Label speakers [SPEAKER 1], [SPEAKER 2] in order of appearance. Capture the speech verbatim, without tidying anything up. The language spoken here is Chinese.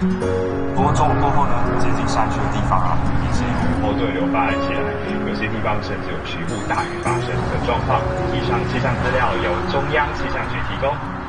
[SPEAKER 1] 不过中午过后呢，接近山区的地方啊，也是有
[SPEAKER 2] 后对流发展起来，有些地方甚至有局部大雨发生的状况。以上气象资料由中央气象局提供。